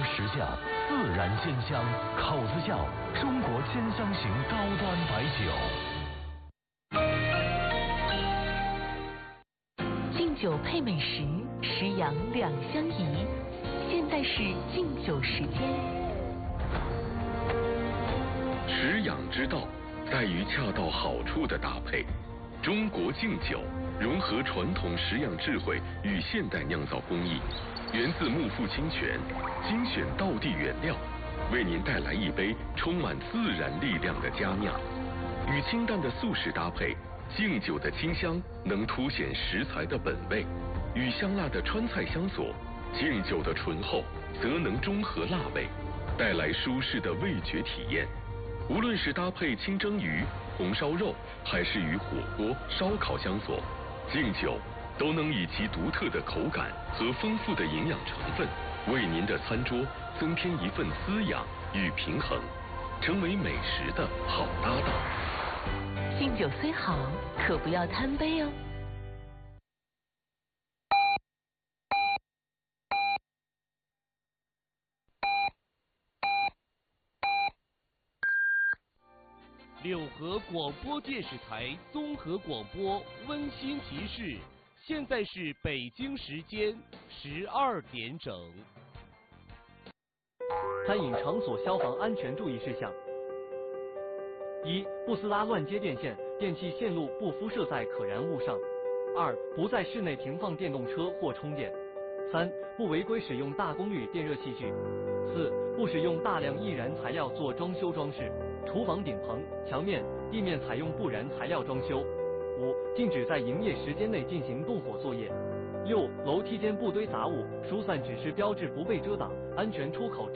时下，自然鲜香，口子窖中国鲜香型高端白酒。 敬酒配美食，食养两相宜。现在是敬酒时间。 食养之道在于恰到好处的搭配。中国敬酒融合传统食养智慧与现代酿造工艺，源自木富清泉，精选道地原料，为您带来一杯充满自然力量的佳酿。与清淡的素食搭配，敬酒的清香能凸显食材的本味；与香辣的川菜相佐，敬酒的醇厚则能中和辣味，带来舒适的味觉体验。无论是搭配清蒸鱼、红烧肉，还是与火锅、烧烤相佐，敬酒都能以其独特的口感和丰富的营养成分，为您的餐桌增添一份滋养与平衡，成为美食的好搭档。 敬酒虽好，可不要贪杯哦。 六合广播电视台综合广播温馨提示：现在是北京时间12点整。 餐饮场所消防安全注意事项：1. 不撕拉乱接电线，电器线路不敷设在可燃物上；2. 不在室内停放电动车或充电；3. 不违规使用大功率电热器具；4. 不使用大量易燃材料做装修装饰。厨房顶棚、墙面、地面采用不燃材料装修。5. 禁止在营业时间内进行动火作业。6. 楼梯间不堆杂物，疏散指示标志不被遮挡，安全出口。